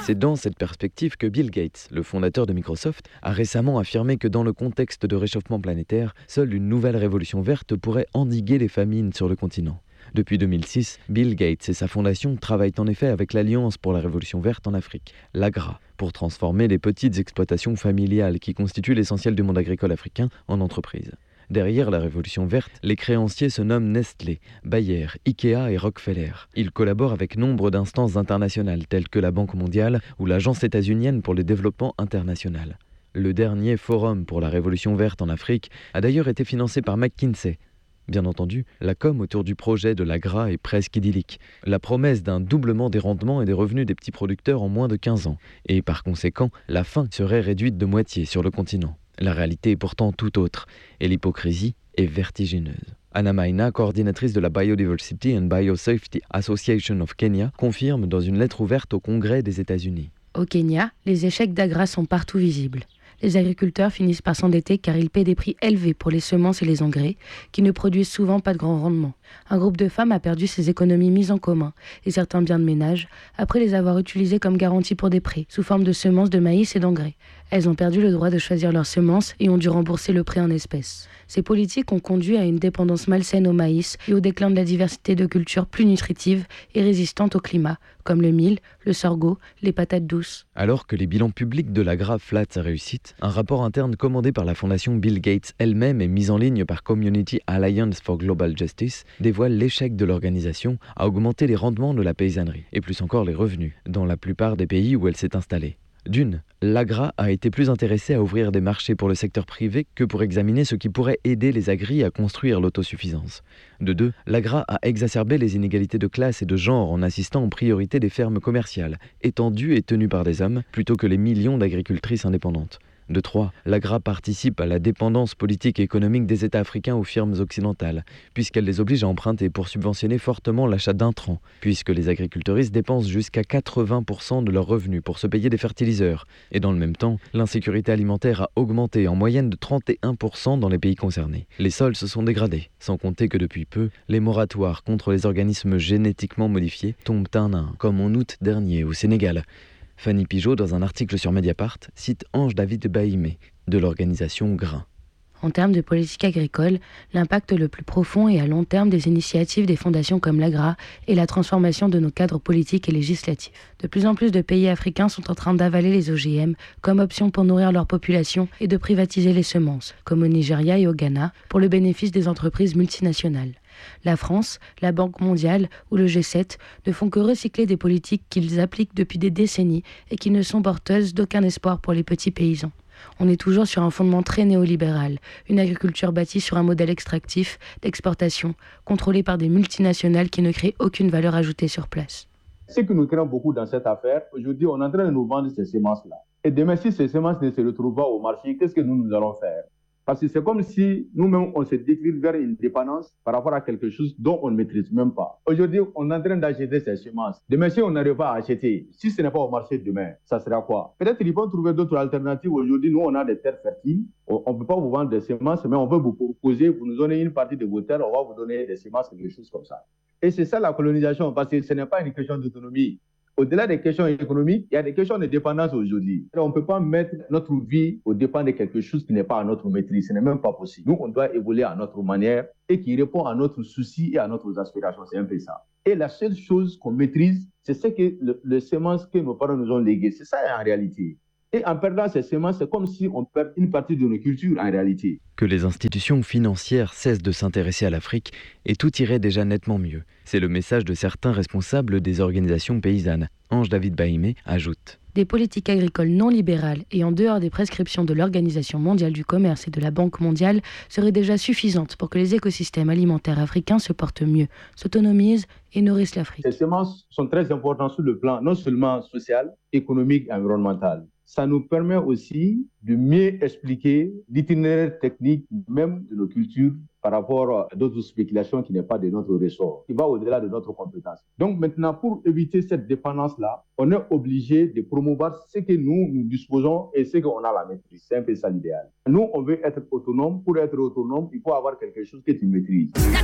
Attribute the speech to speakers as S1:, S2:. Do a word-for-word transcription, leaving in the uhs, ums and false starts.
S1: C'est dans cette perspective que Bill Gates, le fondateur de Microsoft, a récemment affirmé que dans le contexte de réchauffement planétaire, seule une nouvelle révolution verte pourrait endiguer les famines sur le continent. Depuis deux mille six, Bill Gates et sa fondation travaillent en effet avec l'Alliance pour la Révolution verte en Afrique, l'A G R A, pour transformer les petites exploitations familiales qui constituent l'essentiel du monde agricole africain en entreprises. Derrière la Révolution verte, les créanciers se nomment Nestlé, Bayer, Ikea et Rockefeller. Ils collaborent avec nombre d'instances internationales telles que la Banque mondiale ou l'Agence états-unienne pour le développement international. Le dernier Forum pour la Révolution verte en Afrique a d'ailleurs été financé par McKinsey. Bien entendu, la com autour du projet de l'A G R A est presque idyllique. La promesse d'un doublement des rendements et des revenus des petits producteurs en moins de quinze ans. Et par conséquent, la faim serait réduite de moitié sur le continent. La réalité est pourtant tout autre, et l'hypocrisie est vertigineuse. Anna Maina, coordinatrice de la Biodiversity and Biosafety Association of Kenya, confirme dans une lettre ouverte au Congrès des États-Unis.
S2: Au Kenya, les échecs d'A G R A sont partout visibles. Les agriculteurs finissent par s'endetter car ils paient des prix élevés pour les semences et les engrais, qui ne produisent souvent pas de grand rendement. Un groupe de femmes a perdu ses économies mises en commun et certains biens de ménage après les avoir utilisés comme garantie pour des prêts, sous forme de semences de maïs et d'engrais. Elles ont perdu le droit de choisir leurs semences et ont dû rembourser le prêt en espèces. Ces politiques ont conduit à une dépendance malsaine au maïs et au déclin de la diversité de cultures plus nutritives et résistantes au climat, comme le mil, le sorgho, les patates douces.
S1: Alors que les bilans publics de l'A G R A flattent sa réussite, un rapport interne commandé par la fondation Bill Gates elle-même et mis en ligne par Community Alliance for Global Justice dévoile l'échec de l'organisation à augmenter les rendements de la paysannerie, et plus encore les revenus, dans la plupart des pays où elle s'est installée. D'une, l'A G R A a été plus intéressée à ouvrir des marchés pour le secteur privé que pour examiner ce qui pourrait aider les agris à construire l'autosuffisance. De deux, l'A G R A a exacerbé les inégalités de classe et de genre en insistant en priorité des fermes commerciales, étendues et tenues par des hommes, plutôt que les millions d'agricultrices indépendantes. De trois, l'A G R A participe à la dépendance politique et économique des États africains aux firmes occidentales, puisqu'elle les oblige à emprunter pour subventionner fortement l'achat d'intrants, puisque les agricultrices dépensent jusqu'à quatre-vingts pour cent de leurs revenus pour se payer des fertiliseurs. Et dans le même temps, l'insécurité alimentaire a augmenté en moyenne de trente et un pour cent dans les pays concernés. Les sols se sont dégradés, sans compter que depuis peu, les moratoires contre les organismes génétiquement modifiés tombent un à un, comme en août dernier au Sénégal. Fanny Pigeot, dans un article sur Mediapart, cite Ange-David Bahimé, de l'organisation Grain.
S2: En termes de politique agricole, l'impact le plus profond est à long terme des initiatives des fondations comme l'A G R A et la transformation de nos cadres politiques et législatifs. De plus en plus de pays africains sont en train d'avaler les O G M comme option pour nourrir leur population et de privatiser les semences, comme au Nigeria et au Ghana, pour le bénéfice des entreprises multinationales. La France, la Banque mondiale ou le G sept ne font que recycler des politiques qu'ils appliquent depuis des décennies et qui ne sont porteuses d'aucun espoir pour les petits paysans. On est toujours sur un fondement très néolibéral, une agriculture bâtie sur un modèle extractif, d'exportation, contrôlé par des multinationales qui ne créent aucune valeur ajoutée sur place.
S3: Ce que nous craignons beaucoup dans cette affaire, aujourd'hui on est en train de nous vendre ces semences-là. Et demain, si ces semences ne se retrouvent pas au marché, qu'est-ce que nous, nous allons faire ? Parce que c'est comme si nous-mêmes, on se décline vers une dépendance par rapport à quelque chose dont on ne maîtrise même pas. Aujourd'hui, on est en train d'acheter ces semences. Demain, si on n'arrive pas à acheter, si ce n'est pas au marché demain, ça sera quoi? Peut-être qu'ils vont trouver d'autres alternatives. Aujourd'hui, nous, on a des terres fertiles. On ne peut pas vous vendre des semences, mais on veut vous proposer, vous nous donnez une partie de vos terres, on va vous donner des semences, quelque chose comme ça. Et c'est ça la colonisation, parce que ce n'est pas une question d'autonomie. Au-delà des questions économiques, il y a des questions de dépendance aujourd'hui. On ne peut pas mettre notre vie au dépend de quelque chose qui n'est pas à notre maîtrise. Ce n'est même pas possible. Nous, on doit évoluer à notre manière et qui répond à notre souci et à notre aspiration. C'est un peu ça. Et la seule chose qu'on maîtrise, c'est ce que le, le semences que nos parents nous ont léguées. C'est ça en réalité. Et en perdant ces semences, c'est comme si on perd une partie de nos cultures en réalité.
S1: Que les institutions financières cessent de s'intéresser à l'Afrique et tout irait déjà nettement mieux. C'est le message de certains responsables des organisations paysannes. Ange-David Bahimé ajoute.
S2: Des politiques agricoles non libérales et en dehors des prescriptions de l'Organisation mondiale du commerce et de la Banque mondiale seraient déjà suffisantes pour que les écosystèmes alimentaires africains se portent mieux, s'autonomisent et nourrissent l'Afrique.
S3: Ces semences sont très importantes sur le plan non seulement social, économique et environnemental. Ça nous permet aussi de mieux expliquer l'itinéraire technique même de nos cultures par rapport à d'autres spéculations qui n'est pas de notre ressort, qui va au-delà de notre compétence. Donc maintenant, pour éviter cette dépendance-là, on est obligé de promouvoir ce que nous, nous disposons et ce qu'on a la maîtrise. C'est un peu ça l'idéal. Nous, on veut être autonome. Pour être autonome, il faut avoir quelque chose que tu maîtrises.